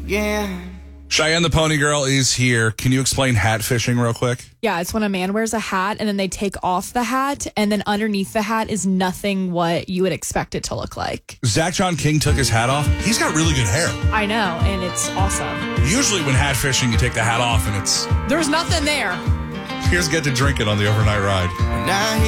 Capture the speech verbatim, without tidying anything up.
again. Cheyenne the Pony Girl is here. Can you explain hat fishing real quick? Yeah, it's when a man wears a hat and then they take off the hat, and then underneath the hat is nothing what you would expect it to look like. Zach John King took his hat off. He's got really good hair. I know, and it's awesome. Usually when hat fishing, you take the hat off and it's... There's nothing there. Here's Get to Drink It on the overnight ride. Now